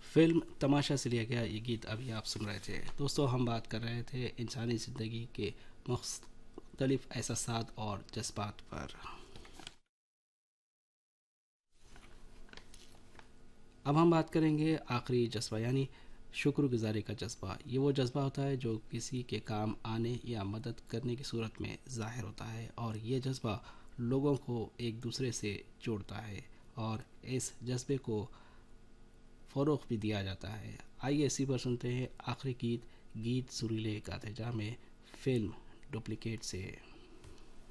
Film तमाशा से लिया गया ये गीत अभी आप सुन रहे थे। दोस्तों, हम बात कर रहे थे इंसानी ज़िंदगी के मुख्तलिफ एहसासात और जज्बात पर। अब हम बात करेंगे आखिरी जज्बा यानी शुक्रगुजारी का जज्बा। ये वो जज्बा होता है जो किसी के काम आने या मदद करने की सूरत में ज़ाहिर होता है, और ये जज्बा लोगों को एक दूसरे से जोड़ता है और इस जज्बे को फ़रोग़ भी दिया जाता है। आइए इसी पर सुनते हैं आखिरी गीत, गीत सुरीले गाथे जा में फिल्म डुप्लीकेट से।